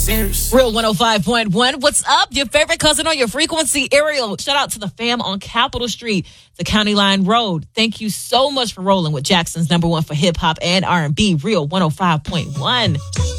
Cheers. Real 105.1. What's up? Your favorite cousin on your frequency, Ariel. Shout out to the fam on Capitol Street, the County Line Road. Thank you so much for rolling with Jackson's #1 for hip hop and R&B, Real 105.1.